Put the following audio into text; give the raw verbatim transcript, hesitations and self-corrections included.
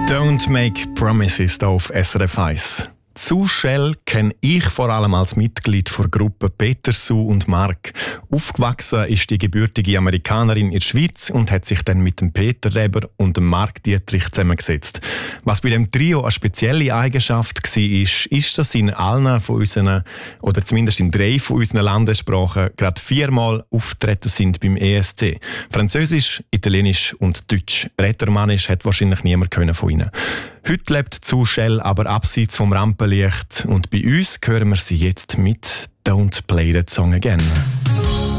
Don't Make Promises hier auf S R F eins. Sue Shell kenne ich vor allem als Mitglied der Gruppe Peter, Sue und Mark. Aufgewachsen ist die gebürtige Amerikanerin in der Schweiz und hat sich dann mit dem Peter Reber und dem Mark Dietrich zusammengesetzt. Was bei dem Trio eine spezielle Eigenschaft war, ist, ist, dass sie in allen von unseren, oder zumindest in drei von unseren Landessprachen, gerade viermal auftreten sind beim E S C. Französisch, Italienisch und Deutsch. Rätoromanisch hat wahrscheinlich niemand können von ihnen. Heute lebt Sue Shell aber abseits vom Rampenlicht und bei uns hören wir sie jetzt mit «Don't Play That Song Again».